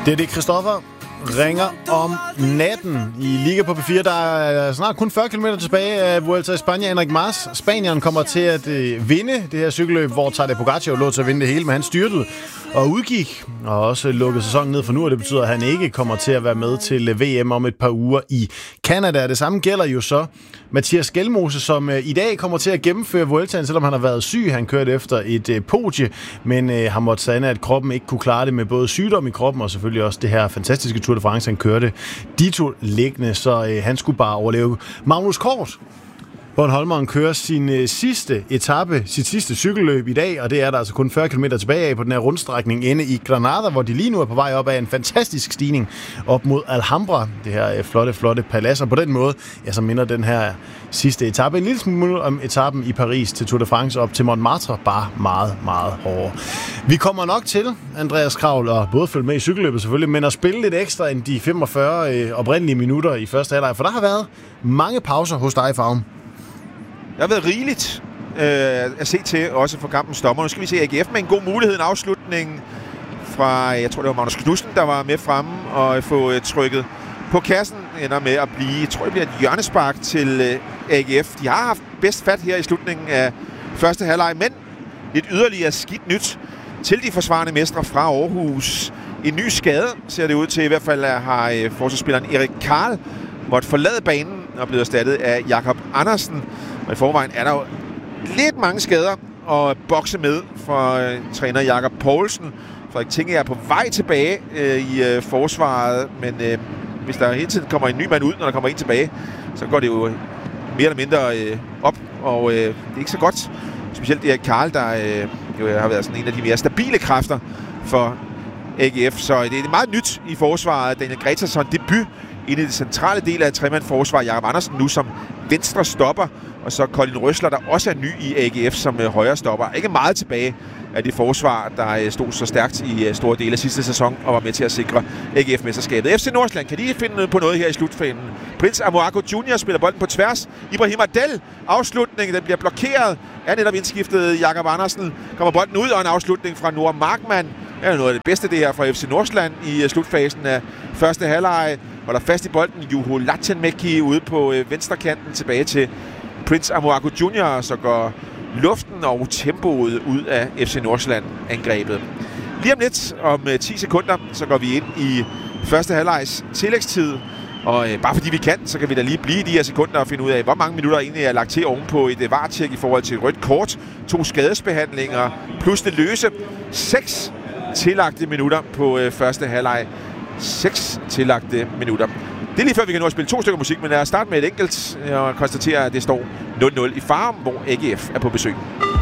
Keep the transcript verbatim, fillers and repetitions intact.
Det er det, Christoffer ringer om natten i Liga på P fire. Der er snart kun fyrre kilometer tilbage af Vuelta i Spanien. Enric Mas, Spanieren, kommer til at øh, vinde det her cykelløb, hvor Tadej Pogacar lå til at vinde det hele, men han styrtede og udgik og også lukkede sæsonen ned for nu, og det betyder, at han ikke kommer til at være med til V M om et par uger i Canada. Det samme gælder jo så Mathias Skelmose, som øh, i dag kommer til at gennemføre Vueltaen, selvom han har været syg. Han kørte efter et øh, podie, men øh, han måtte sande, at kroppen ikke kunne klare det med både sygdom i kroppen og selvfølgelig også det her fantastiske Tour de France, han kørte dito liggende, så øh, han skulle bare overleve. Magnus Kort, Bornholmeren, kører sin øh, sidste etape, sit sidste cykelløb i dag, og det er der altså kun fyrre kilometer tilbage af på den her rundstrækning inde i Granada, hvor de lige nu er på vej op af en fantastisk stigning op mod Alhambra, det her øh, flotte, flotte palads, og på den måde, ja, så minder den her sidste etape en lille smule om etappen i Paris til Tour de France op til Montmartre, bare meget, meget hårdere. Vi kommer nok til, Andreas Kravl, og både følge med i cykelløbet selvfølgelig, men at spille lidt ekstra end de femogfyrre øh, oprindelige minutter i første halvleg, for der har været mange pauser hos dig i Farum. Det har været rigeligt øh, at se til, også for kampens dommer. Nu skal vi se A G F med en god mulighed, en afslutning fra, jeg tror det var Magnus Knudsen, der var med fremme og få øh, trykket på kassen. Ender med at blive, jeg tror det bliver et hjørnespark til øh, A G F. De har haft bedst fat her i slutningen af første halvleg, men lidt yderligere skidt nyt til de forsvarende mestre fra Aarhus. En ny skade ser det ud til, i hvert fald har øh, forsvarsspilleren Erik Karl måtte forlade banen og blevet erstattet af Jakob Andersen. Og i forvejen er der jo lidt mange skader at bokse med for øh, træner Jakob Poulsen. Frederik Tinge er på vej tilbage øh, i øh, forsvaret, men øh, hvis der hele tiden kommer en ny mand ud, når der kommer en tilbage, så går det jo mere eller mindre øh, op, og øh, det er ikke så godt. Specielt det er Karl, der øh, jo har været sådan en af de mere stabile kræfter for A G F, så det er meget nyt i forsvaret. Daniel Gretarsson debut inde i det centrale del af tremandforsvar. Jakob Andersen nu som venstre stopper, og så Colin Røsler, der også er ny i A G F som øh, højre stopper. Ikke meget tilbage af det forsvar, der øh, stod så stærkt i øh, store dele af sidste sæson og var med til at sikre A G F-mesterskabet. F C Nordsjælland, kan de finde på noget her i slutfanen? Prince Amoako junior spiller bolden på tværs. Ibrahim Adel, afslutningen, den bliver blokeret. Er netop indskiftet Jakob Andersen. Kommer bolden ud, og en afslutning fra Nora Markmann. Det er noget af det bedste, det her fra F C Nordsjælland i øh, slutfasen af første halvleg. Holder fast i bolden. Juho Latinmäki ude på øh, venstrekanten tilbage til Prince Amoako junior, så går luften og tempoet ud af F C Nordsjælland-angrebet. Lige om lidt, om øh, ti sekunder, så går vi ind i første halvlegs tillægstid. Og øh, bare fordi vi kan, så kan vi da lige blive i de her sekunder og finde ud af, hvor mange minutter egentlig er lagt til ovenpå et øh, V A R-tjek i forhold til et rødt kort. To skadesbehandlinger plus det løse. Seks tillagte minutter på øh, første halvleg. Seks tillagte minutter. Det er lige før, vi kan nå at spille to stykker musik, men lad os starte med et enkelt og konstatere, at det står nul nul i Farum, hvor A G F er på besøg.